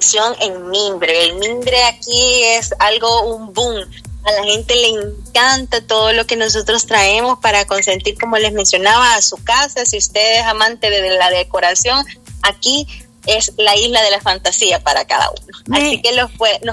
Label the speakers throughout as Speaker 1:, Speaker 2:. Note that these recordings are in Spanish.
Speaker 1: confección en mimbre. El mimbre aquí es un boom. A la gente le encanta todo lo que nosotros traemos para consentir, como les mencionaba, a su casa. Si usted es amante de la decoración, aquí es la isla de la fantasía para cada uno. Así que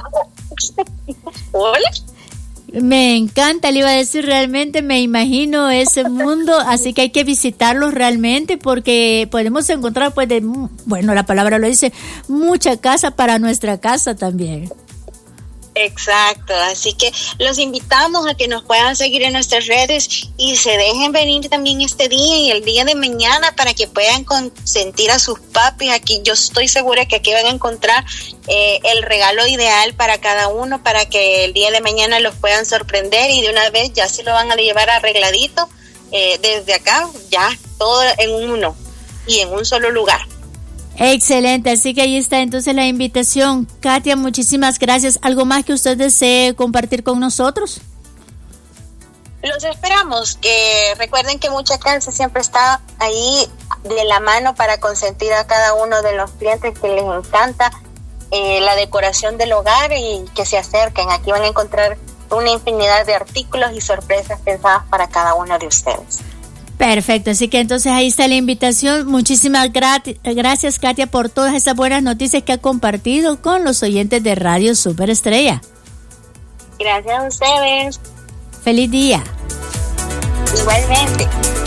Speaker 1: ¿Hola?
Speaker 2: Me encanta, le iba a decir, realmente me imagino ese mundo, así que hay que visitarlos realmente porque podemos encontrar, pues, la palabra lo dice, mucha casa para nuestra casa también.
Speaker 1: Exacto, así que los invitamos a que nos puedan seguir en nuestras redes y se dejen venir también este día y el día de mañana para que puedan consentir a sus papis. Aquí yo estoy segura que aquí van a encontrar el regalo ideal para cada uno, para que el día de mañana los puedan sorprender y de una vez ya se lo van a llevar arregladito desde acá, ya todo en uno y en un solo lugar.
Speaker 2: Excelente, así que ahí está entonces la invitación. Katia, muchísimas gracias. ¿Algo más que usted desee compartir con nosotros?
Speaker 1: Los esperamos, que recuerden que Mucha Casa siempre está ahí de la mano para consentir a cada uno de los clientes que les encanta la decoración del hogar y que se acerquen. Aquí van a encontrar una infinidad de artículos y sorpresas pensadas para cada uno de ustedes.
Speaker 2: Perfecto, así que entonces ahí está la invitación. Muchísimas gracias, Katia, por todas esas buenas noticias que ha compartido con los oyentes de Radio Superestrella.
Speaker 1: Gracias a ustedes.
Speaker 2: Feliz día.
Speaker 1: Igualmente.